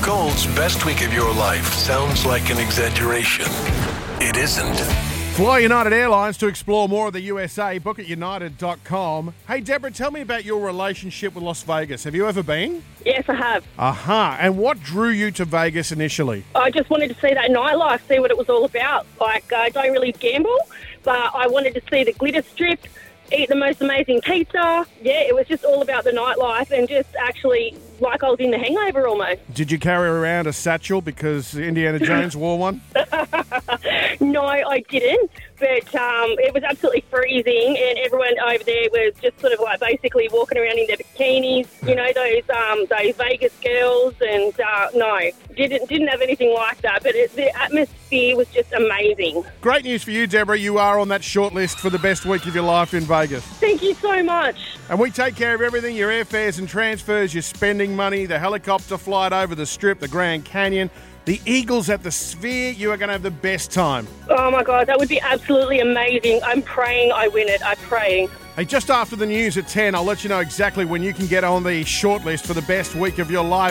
Gold's best week of your life sounds like an exaggeration. It isn't. Fly United Airlines to explore more of the USA. Book at united.com. Hey, Deborah, tell me about your relationship with Las Vegas. Have you ever been? Yes, I have. Aha. And what drew you to Vegas initially? I just wanted to see that nightlife, see what it was all about. I don't really gamble, but I wanted to see the glitter strip, eat the most amazing pizza. Yeah, it was just all about the nightlife and just actually like I was in The Hangover almost. Did you carry around a satchel because Indiana Jones wore one? No, I didn't. But it was absolutely freezing, and everyone over there was just sort of like basically walking around in their bikinis. You know, those Vegas girls, and no, didn't have anything like that. But the atmosphere was just amazing. Great news for you, Deborah. You are on that shortlist for the best week of your life in Vegas. Thank you so much. And we take care of everything, your airfares and transfers, your spending money, the helicopter flight over the Strip, the Grand Canyon, the Eagles at the Sphere. You are going to have the best time. Oh, my God, that would be absolutely amazing. I'm praying I win it. I'm praying. Hey, just after the news at 10, I'll let you know exactly when you can get on the shortlist for the best week of your life.